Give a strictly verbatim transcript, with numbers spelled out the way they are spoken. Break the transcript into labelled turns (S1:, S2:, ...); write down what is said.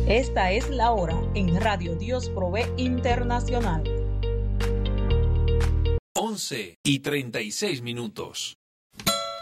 S1: Esta es la hora en Radio Dios Provee Internacional.
S2: once y treinta y seis minutos.